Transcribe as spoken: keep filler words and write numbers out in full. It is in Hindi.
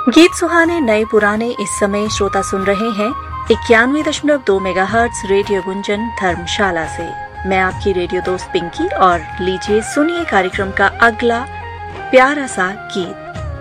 गीत सुहाने नए पुराने इस समय श्रोता सुन रहे हैं इक्यानवे दशमलव दो मेगाहर्ट्ज रेडियो गुंजन धर्मशाला से। मैं आपकी रेडियो दोस्त पिंकी और लीजिए सुनिए कार्यक्रम का अगला प्यारा सा गीत।